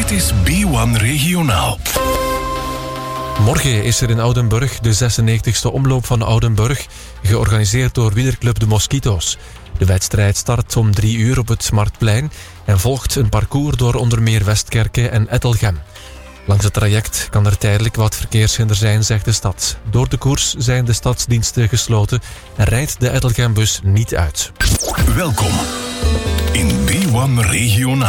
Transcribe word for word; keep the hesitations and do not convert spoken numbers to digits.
Dit is B één Regionaal. Morgen is er in Oudenburg de zesennegentigste omloop van Oudenburg, georganiseerd door wielerclub De Mosquito's. De wedstrijd start om drie uur op het Marktplein en volgt een parcours door onder meer Westkerke en Ettelgem. Langs het traject kan er tijdelijk wat verkeershinder zijn, zegt de stad. Door de koers zijn de stadsdiensten gesloten en rijdt de Ettelgembus niet uit. Welkom in B één Regionaal.